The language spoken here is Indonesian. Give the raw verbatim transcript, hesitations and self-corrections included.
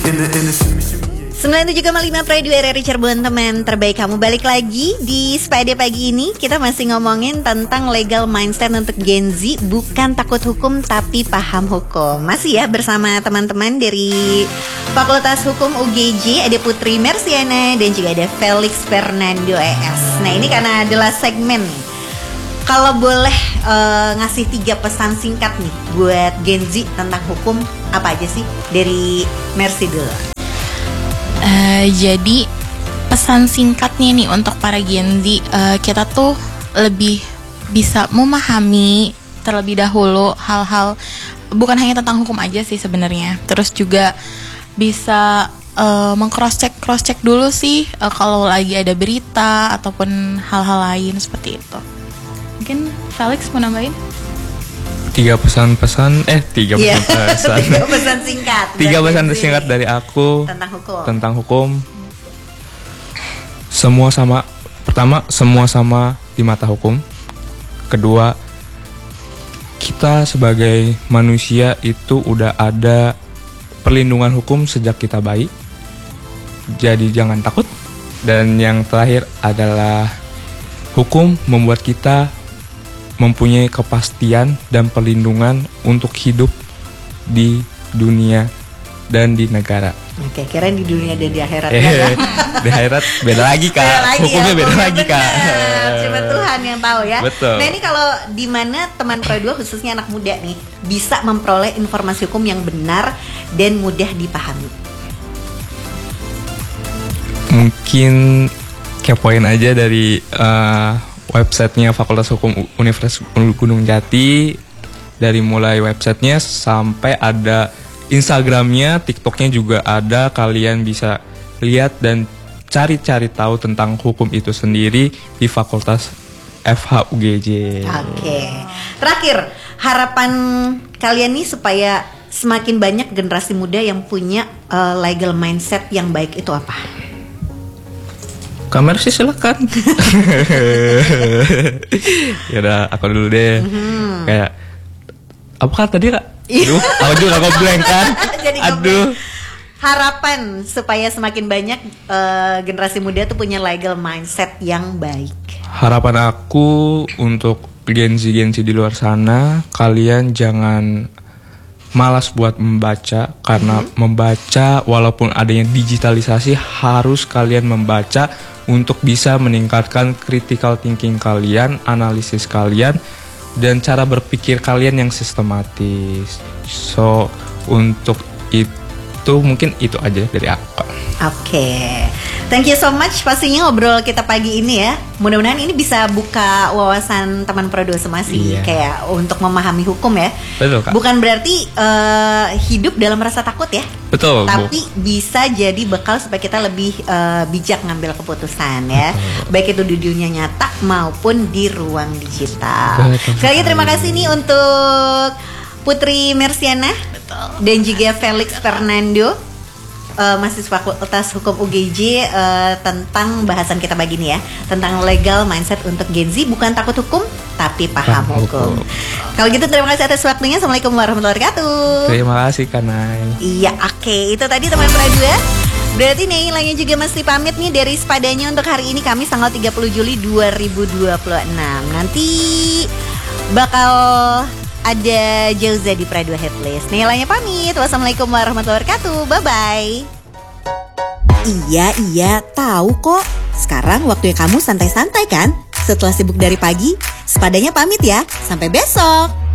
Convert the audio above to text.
sembilan puluh tujuh koma lima Pride R R I Cirebon, teman terbaik kamu. Balik lagi di Sepada pagi ini. Kita masih ngomongin tentang legal mindset untuk Gen Z. Bukan takut hukum tapi paham hukum. Masih ya bersama teman-teman dari Fakultas Hukum U G J. Ada Putri Mersiana dan juga ada Felix Fernando E S. Nah ini karena adalah segmen nih. Kalau boleh uh, ngasih tiga pesan singkat nih buat Gen Z tentang hukum, apa aja sih? Dari Mercy dulu. Uh, jadi pesan singkatnya nih untuk para Gen Z, uh, kita tuh lebih bisa memahami terlebih dahulu hal-hal bukan hanya tentang hukum aja sih sebenarnya. Terus juga bisa uh, meng-cross check cross check dulu sih uh, kalau lagi ada berita ataupun hal-hal lain seperti itu. Mungkin Felix mau nambahin? Tiga pesan-pesan eh tiga yeah. pesan-pesan tiga pesan singkat tiga pesan singkat dari aku tentang hukum tentang hukum semua sama. Pertama, semua sama di mata hukum. Kedua, kita sebagai manusia itu udah ada perlindungan hukum sejak kita bayi, jadi jangan takut. Dan yang terakhir adalah hukum membuat kita mempunyai kepastian dan perlindungan untuk hidup di dunia dan di negara. Oke, kirain di dunia dan di akhirat. Eh, di akhirat beda lagi kak. Beda lagi, hukumnya ya, beda lagi bener. kak. Cuma Tuhan yang tahu ya. Betul. Nah ini kalau di mana teman Pro dua khususnya anak muda nih bisa memperoleh informasi hukum yang benar dan mudah dipahami. Mungkin kepoin aja dari uh, websitenya Fakultas Hukum Universitas Gunung Jati. Dari mulai websitenya sampai ada Instagramnya, TikToknya juga ada. Kalian bisa lihat dan cari-cari tahu tentang hukum itu sendiri di Fakultas F H U G J. Oke. Terakhir, harapan kalian nih supaya semakin banyak generasi muda yang punya uh, legal mindset yang baik itu apa? Kamera sih silakan. Ya udah, aku dulu deh. Mm-hmm. Kayak apa kan tadi kak? Aduh, aku juga nggak blank kan? Jadi Aduh. Harapan supaya semakin banyak uh, generasi muda tuh punya legal mindset yang baik. Harapan aku untuk Gen Z Gen Z di luar sana, kalian jangan malas buat membaca, karena mm-hmm. membaca walaupun adanya digitalisasi harus kalian membaca untuk bisa meningkatkan critical thinking kalian, analisis kalian, dan cara berpikir kalian yang sistematis. So untuk itu mungkin itu aja dari aku. Oke, okay. Thank you so much pastinya ngobrol kita pagi ini ya. Mudah-mudahan ini bisa buka wawasan teman Pro dua semua sih, yeah. Kayak untuk memahami hukum ya. Betul kak. Bukan berarti uh, hidup dalam rasa takut ya. Betul. Tapi bu. bisa jadi bekal supaya kita lebih uh, bijak ngambil keputusan ya. Betul. Baik itu di dunia nyata maupun di ruang digital. Betul. Sekali lagi terima kasih nih untuk Putri Mersiana. Betul. Dan juga Felix Fernando. Uh, mahasiswa Fakultas Hukum U G J uh, tentang bahasan kita pagi ini ya, tentang legal mindset untuk Gen Z. Bukan takut hukum tapi paham Paham hukum. hukum Kalau gitu terima kasih atas waktunya. Assalamualaikum warahmatullahi wabarakatuh. Terima kasih Kanai. Iya oke okay. Itu tadi teman Pro dua. Berarti nih lainnya juga mesti pamit nih dari Sepadanya untuk hari ini, Kamis tanggal tiga puluh Juli dua ribu dua puluh enam. Nanti bakal ada Jauza di Pro dua Headlist. Nilainya pamit. Wassalamualaikum warahmatullahi wabarakatuh. Bye bye. Iya iya tahu kok. Sekarang waktunya kamu santai-santai kan? Setelah sibuk dari pagi, Sepadanya pamit ya. Sampai besok.